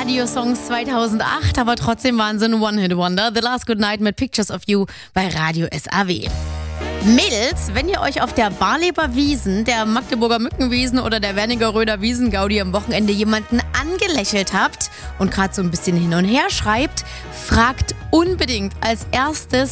Radiosongs 2008, aber trotzdem waren sie ein One-Hit-Wonder. The Last Good Night mit Pictures of You bei Radio SAW. Mädels, wenn ihr euch auf der Barleber Wiesn, der Magdeburger Mückenwiesen oder der Wernigeröder Wiesengaudi am Wochenende jemanden angelächelt habt und gerade so ein bisschen hin und her schreibt, fragt unbedingt als erstes